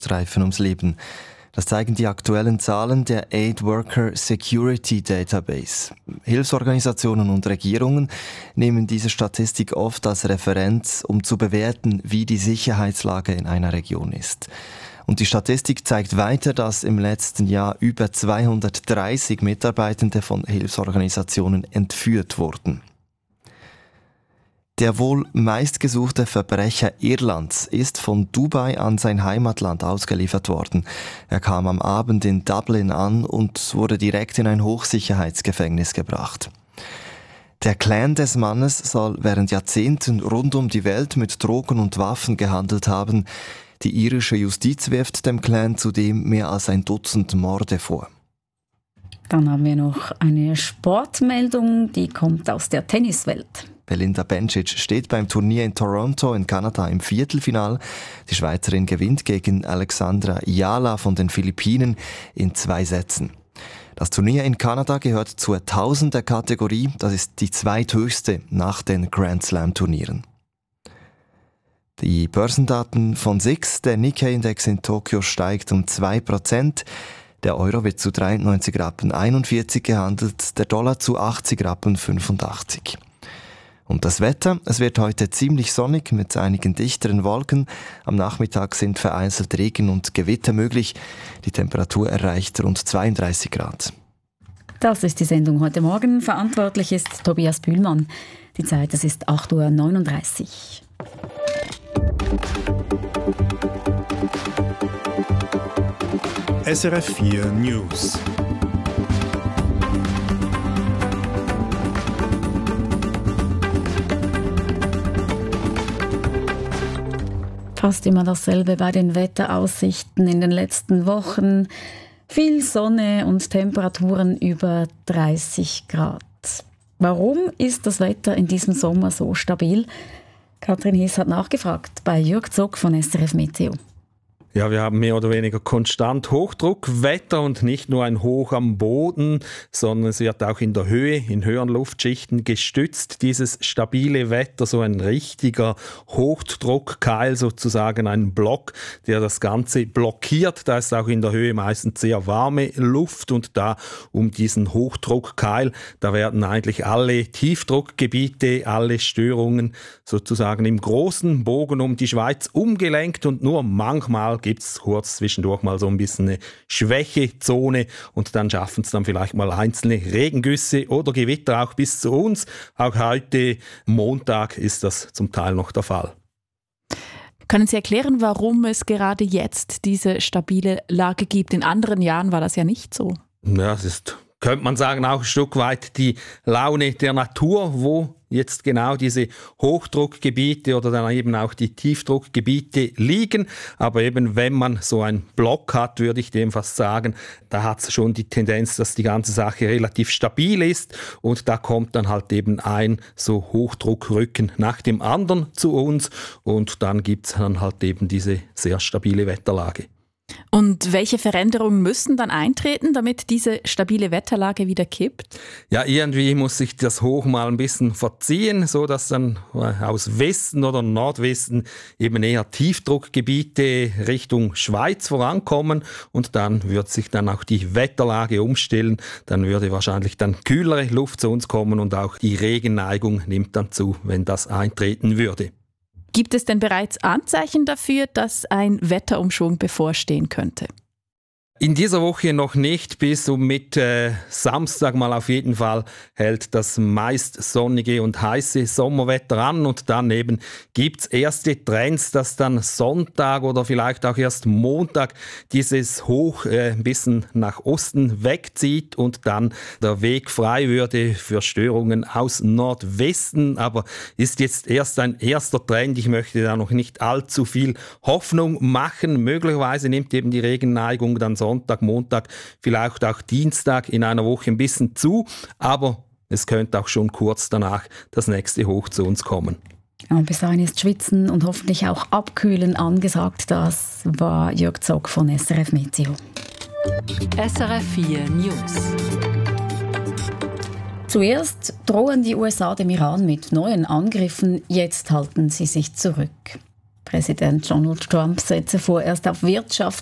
Streifen ums Leben. Das zeigen die aktuellen Zahlen der Aid Worker Security Database. Hilfsorganisationen und Regierungen nehmen diese Statistik oft als Referenz, um zu bewerten, wie die Sicherheitslage in einer Region ist. Und die Statistik zeigt weiter, dass im letzten Jahr über 230 Mitarbeitende von Hilfsorganisationen entführt wurden. Der wohl meistgesuchte Verbrecher Irlands ist von Dubai an sein Heimatland ausgeliefert worden. Er kam am Abend in Dublin an und wurde direkt in ein Hochsicherheitsgefängnis gebracht. Der Clan des Mannes soll während Jahrzehnten rund um die Welt mit Drogen und Waffen gehandelt haben. Die irische Justiz wirft dem Clan zudem mehr als ein Dutzend Morde vor. Dann haben wir noch eine Sportmeldung, die kommt aus der Tenniswelt. Belinda Bencic steht beim Turnier in Toronto in Kanada im Viertelfinal. Die Schweizerin gewinnt gegen Alexandra Yala von den Philippinen in 2 Sätzen. Das Turnier in Kanada gehört zur 1000er-Kategorie. Das ist die zweithöchste nach den Grand Slam-Turnieren. Die Börsendaten von SIX, der Nikkei-Index in Tokio, steigt um 2%. Der Euro wird zu 93,41 Rappen gehandelt, der Dollar zu 80,85 Rappen. Und das Wetter, es wird heute ziemlich sonnig mit einigen dichteren Wolken. Am Nachmittag sind vereinzelt Regen und Gewitter möglich. Die Temperatur erreicht rund 32 Grad. Das ist die Sendung heute Morgen. Verantwortlich ist Tobias Bühlmann. Die Zeit, es ist 8.39 Uhr. SRF 4 News. Fast immer dasselbe bei den Wetteraussichten in den letzten Wochen. Viel Sonne und Temperaturen über 30 Grad. Warum ist das Wetter in diesem Sommer so stabil? Katrin Hiss hat nachgefragt bei Jürg Zock von SRF Meteo. Ja, wir haben mehr oder weniger konstant Hochdruckwetter und nicht nur ein Hoch am Boden, sondern es wird auch in der Höhe, in höheren Luftschichten gestützt. Dieses stabile Wetter, so ein richtiger Hochdruckkeil sozusagen, ein Block, der das Ganze blockiert. Da ist auch in der Höhe meistens sehr warme Luft und da um diesen Hochdruckkeil, da werden eigentlich alle Tiefdruckgebiete, alle Störungen sozusagen im großen Bogen um die Schweiz umgelenkt und nur manchmal gibt es kurz zwischendurch mal so ein bisschen eine Schwächezone und dann schaffen es dann vielleicht mal einzelne Regengüsse oder Gewitter auch bis zu uns. Auch heute Montag ist das zum Teil noch der Fall. Können Sie erklären, warum es gerade jetzt diese stabile Lage gibt? In anderen Jahren war das ja nicht so. Ja, es ist, könnte man sagen, auch ein Stück weit die Laune der Natur, wo jetzt genau diese Hochdruckgebiete oder dann eben auch die Tiefdruckgebiete liegen. Aber eben, wenn man so einen Block hat, würde ich dem fast sagen, da hat es schon die Tendenz, dass die ganze Sache relativ stabil ist und da kommt dann halt eben ein so Hochdruckrücken nach dem anderen zu uns und dann gibt es dann halt eben diese sehr stabile Wetterlage. Und welche Veränderungen müssen dann eintreten, damit diese stabile Wetterlage wieder kippt? Ja, irgendwie muss sich das Hoch mal ein bisschen verziehen, so dass dann aus Westen oder Nordwesten eben eher Tiefdruckgebiete Richtung Schweiz vorankommen und dann wird sich dann auch die Wetterlage umstellen. Dann würde wahrscheinlich dann kühlere Luft zu uns kommen und auch die Regenneigung nimmt dann zu, wenn das eintreten würde. Gibt es denn bereits Anzeichen dafür, dass ein Wetterumschwung bevorstehen könnte? In dieser Woche noch nicht, bis und mit Samstag mal auf jeden Fall hält das meist sonnige und heiße Sommerwetter an und dann eben gibt's erste Trends, dass dann Sonntag oder vielleicht auch erst Montag dieses Hoch ein bisschen nach Osten wegzieht und dann der Weg frei würde für Störungen aus Nordwesten, aber ist jetzt erst ein erster Trend. Ich möchte da noch nicht allzu viel Hoffnung machen. Möglicherweise nimmt eben die Regenneigung dann Sonntag, Montag, vielleicht auch Dienstag in einer Woche ein bisschen zu, aber es könnte auch schon kurz danach das nächste Hoch zu uns kommen. Ja, bis dahin ist Schwitzen und hoffentlich auch Abkühlen angesagt. Das war Jörg Zock von SRF Meteo. SRF 4 News. Zuerst drohen die USA dem Iran mit neuen Angriffen, jetzt halten sie sich zurück. US-Präsident Donald Trump setze vorerst auf Wirtschaft